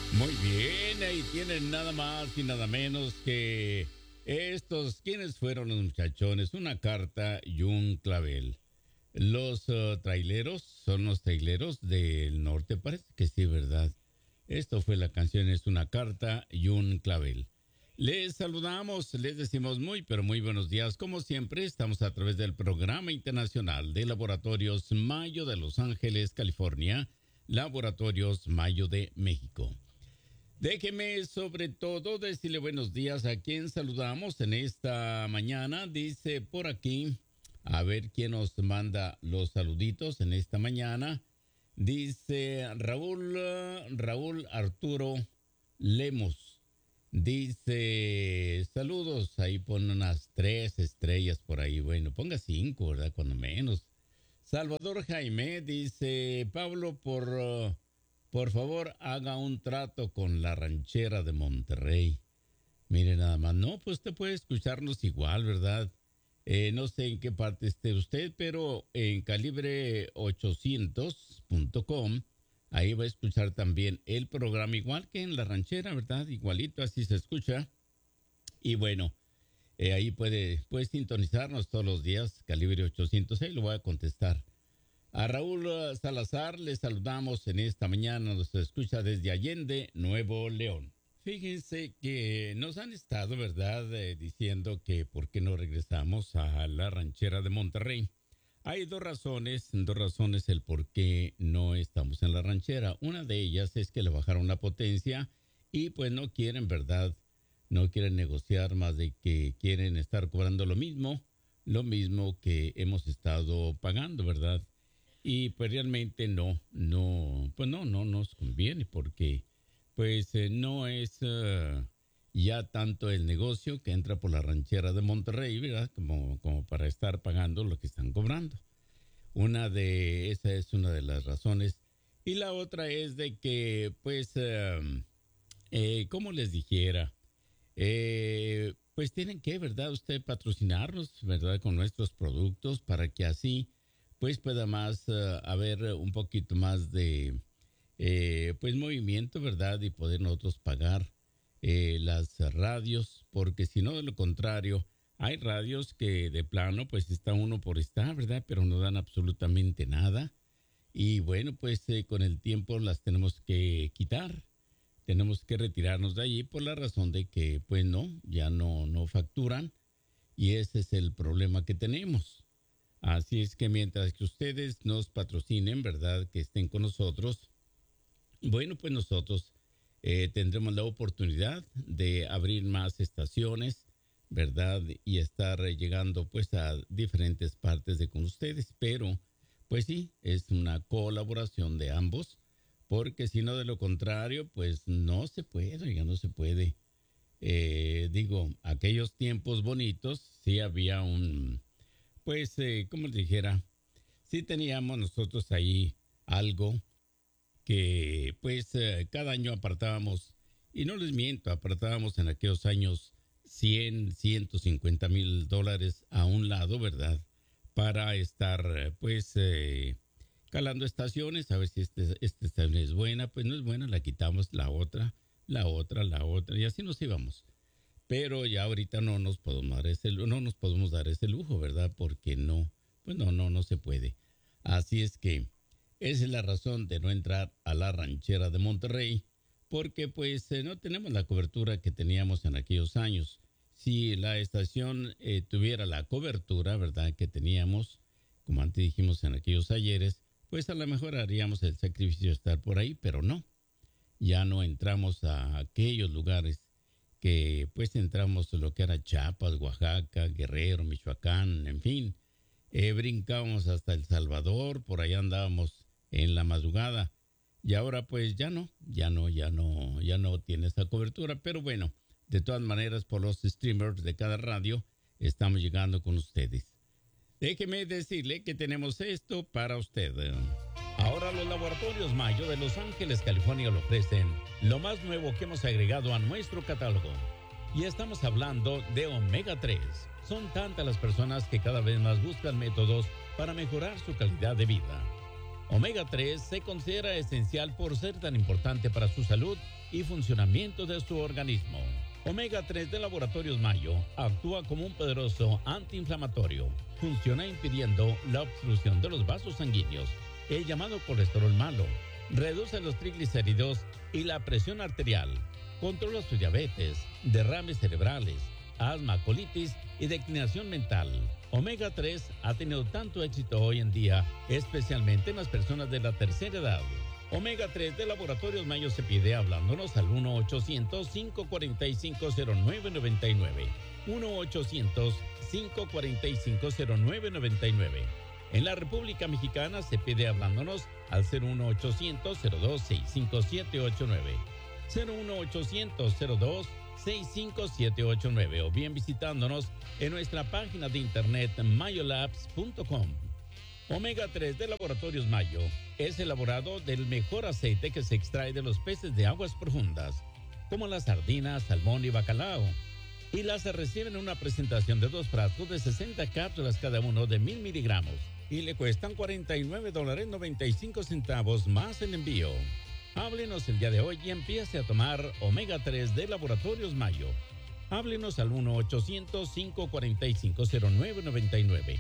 Muy bien, ahí tienen nada más y nada menos que estos, ¿quiénes fueron los muchachones? Una carta y un clavel. Los traileros son los traileros del norte, parece que sí, ¿verdad? Esto fue la canción, es una carta y un clavel. Les saludamos, les decimos muy, pero muy buenos días. Como siempre, estamos a través del Programa Internacional de Laboratorios Mayo de Los Ángeles, California, Laboratorios Mayo de México. Déjeme sobre todo decirle buenos días a quien saludamos en esta mañana. Dice por aquí, a ver quién nos manda los saluditos en esta mañana. Dice Raúl Arturo Lemos. Dice, saludos, ahí pone unas 3 estrellas por ahí. Bueno, ponga 5, ¿verdad? Cuando menos. Salvador Jaime dice, Pablo, por favor, haga un trato con la ranchera de Monterrey. Mire nada más, no, pues usted puede escucharnos igual, ¿verdad? No sé en qué parte esté usted, pero en calibre800.com, ahí va a escuchar también el programa igual que en la ranchera, ¿verdad? Igualito, así se escucha. Y bueno, ahí puede sintonizarnos todos los días, calibre 806, lo voy a contestar. A Raúl Salazar le saludamos en esta mañana, nos escucha desde Allende, Nuevo León. Fíjense que nos han estado, ¿verdad?, diciendo que por qué no regresamos a la ranchera de Monterrey. Hay dos razones el por qué no estamos en la ranchera. Una de ellas es que le bajaron la potencia y pues no quieren, ¿verdad? No quieren negociar más de que quieren estar cobrando lo mismo que hemos estado pagando, ¿verdad? Y pues realmente no nos conviene porque pues no es ya tanto el negocio que entra por la ranchera de Monterrey, ¿verdad? Como para estar pagando lo que están cobrando. Esa es una de las razones. Y la otra es de que pues, como les dijera, pues tienen que, ¿verdad? Usted patrocinarnos, ¿verdad? Con nuestros productos para que así pues pueda más haber un poquito más de pues movimiento, ¿verdad? Y poder nosotros pagar las radios, porque si no, de lo contrario, hay radios que de plano pues está uno por estar, ¿verdad? Pero no dan absolutamente nada. Y bueno, pues con el tiempo las tenemos que quitar. Tenemos que retirarnos de allí por la razón de que, pues no, ya no facturan. Y ese es el problema que tenemos. Así es que mientras que ustedes nos patrocinen, ¿verdad? Que estén con nosotros, bueno, pues nosotros tendremos la oportunidad de abrir más estaciones, ¿verdad? Y estar llegando pues a diferentes partes de con ustedes. Pero, pues sí, es una colaboración de ambos, porque si no de lo contrario, pues no se puede, ya no se puede. Digo, aquellos tiempos bonitos, sí había pues, como les dijera, sí teníamos nosotros ahí algo que pues cada año apartábamos, y no les miento, apartábamos en aquellos años 150,000 dólares a un lado, ¿verdad? Para estar pues calando estaciones, a ver si esta estación es buena, pues no es buena, la quitamos, la otra, y así nos íbamos. Pero ya ahorita no nos podemos dar ese lujo, ¿verdad? Porque no se puede. Así es que esa es la razón de no entrar a la ranchera de Monterrey, porque pues no tenemos la cobertura que teníamos en aquellos años. Si la estación tuviera la cobertura, ¿verdad?, que teníamos, como antes dijimos en aquellos ayeres, pues a lo mejor haríamos el sacrificio de estar por ahí, pero no. Ya no entramos a aquellos lugares que pues entramos en lo que era Chiapas, Oaxaca, Guerrero, Michoacán, en fin. Brincábamos hasta El Salvador, por allá andábamos en la madrugada. Y ahora pues ya no tiene esa cobertura. Pero bueno, de todas maneras por los streamers de cada radio estamos llegando con ustedes. Déjeme decirle que tenemos esto para usted. Ahora los laboratorios Mayo de Los Ángeles, California lo ofrecen, lo más nuevo que hemos agregado a nuestro catálogo. Y estamos hablando de omega 3. Son tantas las personas que cada vez más buscan métodos para mejorar su calidad de vida. Omega 3 se considera esencial por ser tan importante para su salud y funcionamiento de su organismo. Omega 3 de Laboratorios Mayo actúa como un poderoso antiinflamatorio. Funciona impidiendo la obstrucción de los vasos sanguíneos, el llamado colesterol malo. Reduce los triglicéridos y la presión arterial. Controla su diabetes, derrames cerebrales, asma, colitis y declinación mental. Omega 3 ha tenido tanto éxito hoy en día, especialmente en las personas de la tercera edad. Omega 3 de Laboratorios Mayo se pide hablándonos al 1-800-545-0999. 1-800-545-0999. En la República Mexicana se pide hablándonos al 01800-0265-789. 01800-0265-789 o bien visitándonos en nuestra página de internet mayolabs.com. Omega 3 de Laboratorios Mayo es elaborado del mejor aceite que se extrae de los peces de aguas profundas, como las sardinas, salmón y bacalao. Y las reciben en una presentación de 2 frascos de 60 cápsulas cada uno de 1000 miligramos y le cuestan $49.95 más el envío. Háblenos el día de hoy y empiece a tomar Omega 3 de Laboratorios Mayo. Háblenos al 1-800-545-0999.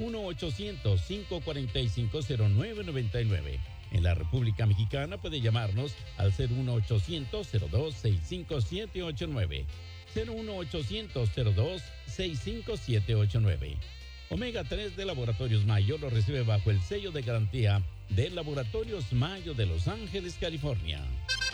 1-800-545-0999. En la República Mexicana puede llamarnos al 01800-0265-789. 01800-0265-789. Omega 3 de Laboratorios Mayo lo recibe bajo el sello de garantía de Laboratorios Mayo de Los Ángeles, California.